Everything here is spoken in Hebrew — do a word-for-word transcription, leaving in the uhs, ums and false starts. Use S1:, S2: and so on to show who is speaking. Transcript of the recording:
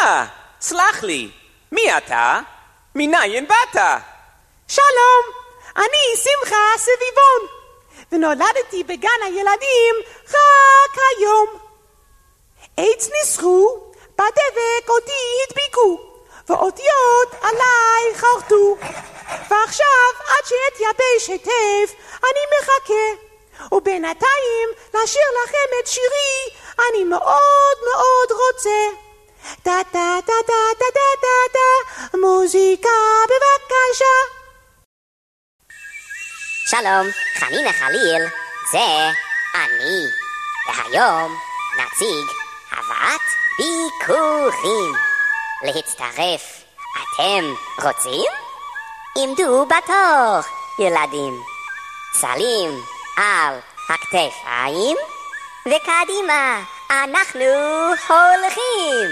S1: אה, סלח לי, מי אתה? מניין באת?
S2: שלום, אני שמחה סביבון, ונולדתי בגן הילדים רק היום. עץ ניסחו, בדבק אותי הדביקו, ואותיות עליי חרטו. ועכשיו עד שאתייבש היטב אני מחכה, ובינתיים לשיר לכם את שירי אני מאוד מאוד רוצה. טה טה טה טה טה טה טה טה, מוזיקה בבקשה.
S3: שלום, חנינה חליל, זה אני, והיום נציג הבאת ביקורים. להצטרף, אתם רוצים? עמדו בתור, ילדים. סלים על הכתפיים, וקדימה אנחנו הולכים.